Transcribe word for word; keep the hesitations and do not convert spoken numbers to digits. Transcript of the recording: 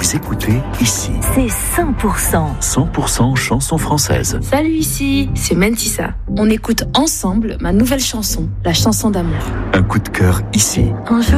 Vous écoutez Ici. C'est cent pour cent. cent pour cent chansons françaises. Salut Ici, c'est Mentissa. On écoute ensemble ma nouvelle chanson, la chanson d'amour. Un coup de cœur ici. Un jour